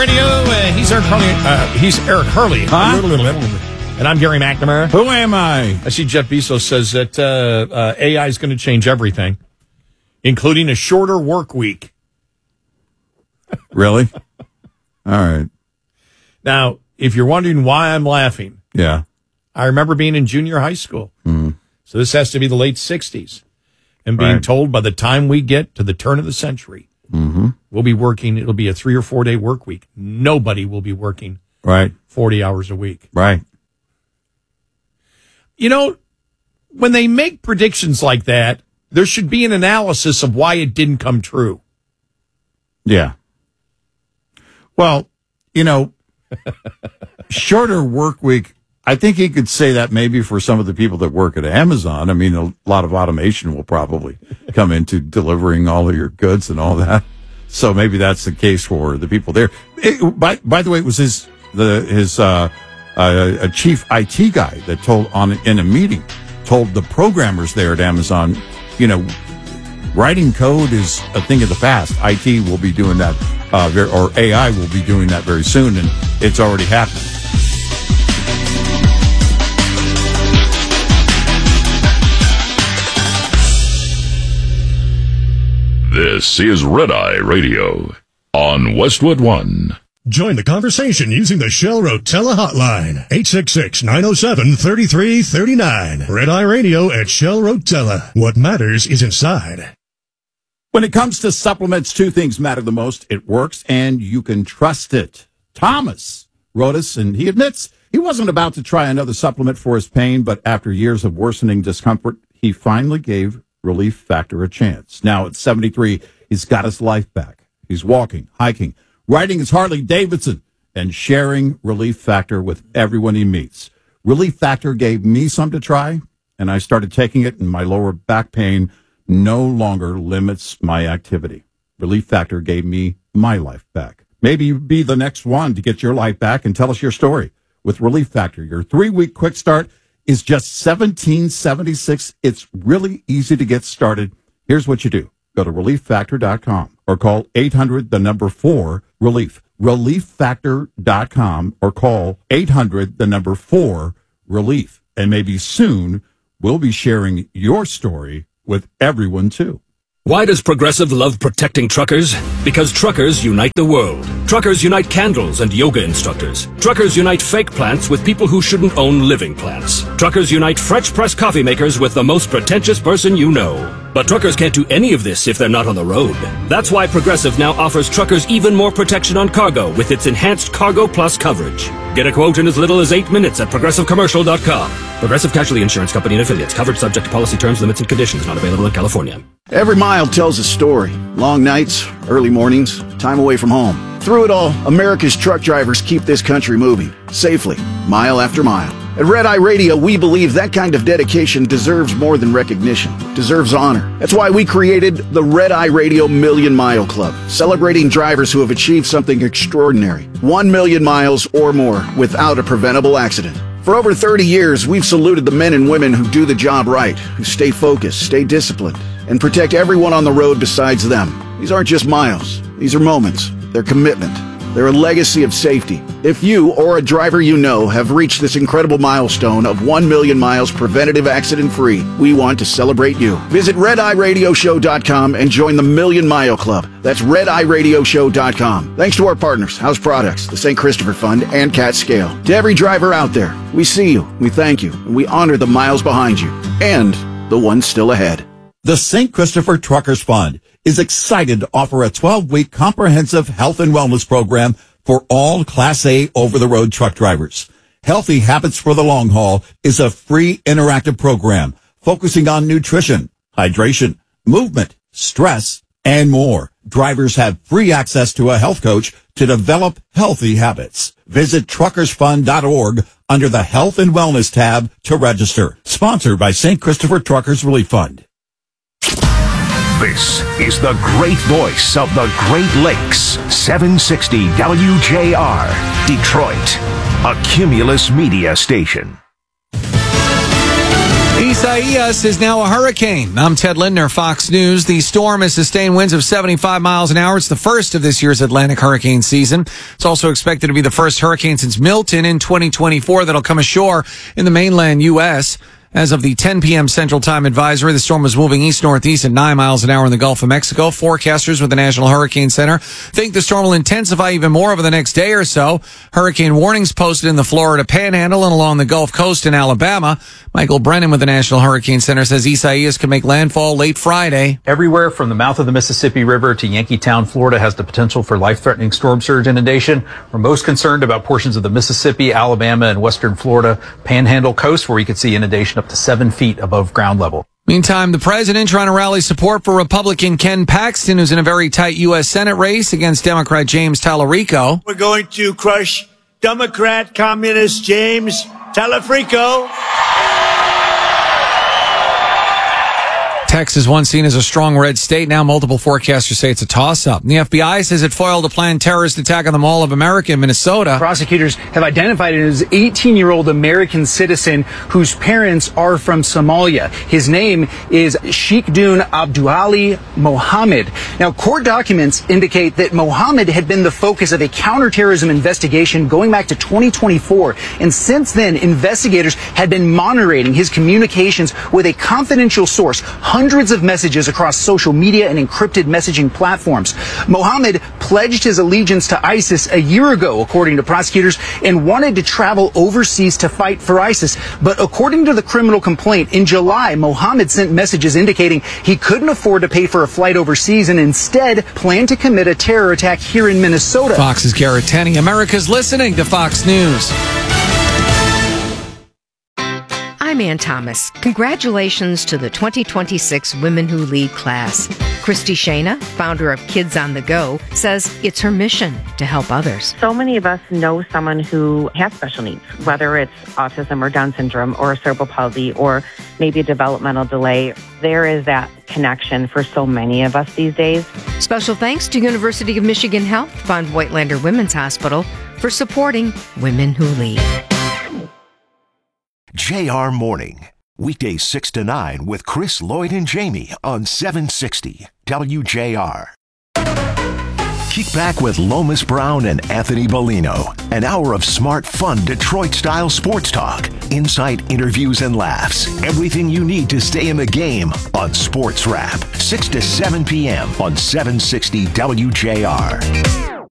Radio, he's Eric Hurley. He's Eric Hurley. And I'm Gary McNamara. Who am I? I see Jeff Bezos says that AI is going to change everything, including a shorter work week. Really? All right. Now, if you're wondering why I'm laughing, Yeah. I remember being in junior high school. Mm. So this has to be the late 60s. And being told by the time we get to the turn of the century, we'll be working, it'll be a 3 or 4 day work week. Nobody will be working 40 hours a week. Right. You know, when they make predictions like that, there should be an analysis of why it didn't come true. Yeah. Well, you know, shorter work week, I think he could say that maybe for some of the people that work at Amazon. I mean, a lot of automation will probably come into delivering all of your goods and all that. So maybe that's the case for the people there. By the way, it was his chief IT guy that in a meeting told the programmers there at Amazon, you know, writing code is a thing of the past. IT will be doing that, or AI will be doing that very soon, and it's already happening. This is Red Eye Radio on Westwood One. Join the conversation using the Shell Rotella hotline, 866-907-3339. Red Eye Radio at Shell Rotella. What matters is inside. When it comes to supplements, two things matter the most. It works, and you can trust it. Thomas wrote us, and he admits he wasn't about to try another supplement for his pain, but after years of worsening discomfort, he finally gave Relief Factor a chance. Now at 73, he's got his life back. He's walking, hiking, riding his Harley Davidson, and sharing Relief Factor with everyone he meets. Relief Factor gave me some to try, and I started taking it, and my lower back pain no longer limits my activity. Relief Factor gave me my life back. Maybe you'd be the next one to get your life back and tell us your story. With Relief Factor, your 3-week quick start is just $17.76. It's really easy to get started. Here's what you do. Go to ReliefFactor.com or call 800-4-RELIEF. ReliefFactor.com or call 800-4-RELIEF. And maybe soon we'll be sharing your story with everyone too. Why does Progressive love protecting truckers? Because truckers unite the world. Truckers unite candles and yoga instructors. Truckers unite fake plants with people who shouldn't own living plants. Truckers unite French press coffee makers with the most pretentious person you know. But truckers can't do any of this if they're not on the road. That's why Progressive now offers truckers even more protection on cargo with its enhanced Cargo Plus coverage. Get a quote in as little as 8 minutes at ProgressiveCommercial.com. Progressive Casualty Insurance Company and Affiliates. Coverage subject to policy terms, limits, and conditions. Not available in California. Every mile tells a story. Long nights, early mornings, time away from home. Through it all, America's truck drivers keep this country moving, safely, mile after mile. At Red Eye Radio, we believe that kind of dedication deserves more than recognition, deserves honor. That's why we created the Red Eye Radio Million Mile Club, celebrating drivers who have achieved something extraordinary. 1 million miles or more without a preventable accident. For over 30 years, we've saluted the men and women who do the job right, who stay focused, stay disciplined, and protect everyone on the road besides them. These aren't just miles. These are moments. They're commitment. They're a legacy of safety. If you or a driver you know have reached this incredible milestone of 1 million miles preventative accident-free, we want to celebrate you. Visit RedEyeRadioShow.com and join the Million Mile Club. That's RedEyeRadioShow.com. Thanks to our partners, House Products, the St. Christopher Fund, and Cat Scale. To every driver out there, we see you, we thank you, and we honor the miles behind you, and the ones still ahead. The St. Christopher Truckers Fund is excited to offer a 12-week comprehensive health and wellness program for all Class A over-the-road truck drivers. Healthy Habits for the Long Haul is a free interactive program focusing on nutrition, hydration, movement, stress, and more. Drivers have free access to a health coach to develop healthy habits. Visit truckersfund.org under the Health and Wellness tab to register. Sponsored by St. Christopher Truckers Relief Fund. This is the great voice of the Great Lakes, 760 WJR, Detroit, a Cumulus media station. Isaias is now a hurricane. I'm Ted Lindner, Fox News. The storm has sustained winds of 75 miles an hour. It's the first of this year's Atlantic hurricane season. It's also expected to be the first hurricane since Milton in 2024 that'll come ashore in the mainland U.S. As of the 10 p.m. Central Time advisory, the storm was moving east-northeast at 9 miles an hour in the Gulf of Mexico. Forecasters with the National Hurricane Center think the storm will intensify even more over the next day or so. Hurricane warnings posted in the Florida Panhandle and along the Gulf Coast in Alabama. Michael Brennan with the National Hurricane Center says Isaias could make landfall late Friday. Everywhere from the mouth of the Mississippi River to Yankeetown, Florida has the potential for life-threatening storm surge inundation. We're most concerned about portions of the Mississippi, Alabama, and western Florida Panhandle coast where you could see inundation up to 7 feet above ground level. Meantime, the president trying to rally support for Republican Ken Paxton, who's in a very tight U.S. Senate race against Democrat James Tallarico. We're going to crush Democrat communist James Tallarico. Texas, once seen as a strong red state, now multiple forecasters say it's a toss-up. The FBI says it foiled a planned terrorist attack on the Mall of America in Minnesota. Prosecutors have identified him as an 18-year-old American citizen whose parents are from Somalia. His name is Sheikhdun Abduali Mohammed. Now, court documents indicate that Mohammed had been the focus of a counterterrorism investigation going back to 2024. And since then, investigators had been monitoring his communications with a confidential source, hundreds of messages across social media and encrypted messaging platforms. Mohammed pledged his allegiance to ISIS a year ago, according to prosecutors, and wanted to travel overseas to fight for ISIS. But according to the criminal complaint, in July, Mohammed sent messages indicating he couldn't afford to pay for a flight overseas and instead planned to commit a terror attack here in Minnesota. Fox's Garrett Tenney. America's listening to Fox News. I'm Ann Thomas. Congratulations to the 2026 Women Who Lead class. Christy Shana, founder of Kids on the Go, says it's her mission to help others. So many of us know someone who has special needs, whether it's autism or Down syndrome or cerebral palsy or maybe a developmental delay. There is that connection for so many of us these days. Special thanks to University of Michigan Health Fund Whitelander Women's Hospital for supporting Women Who Lead. JR Morning. Weekdays 6 to 9 with Chris, Lloyd, and Jamie on 760 WJR. Kick back with Lomas Brown and Anthony Bellino. An hour of smart, fun, Detroit-style sports talk. Insight, interviews, and laughs. Everything you need to stay in the game on Sports Wrap. 6 to 7 p.m. on 760 WJR.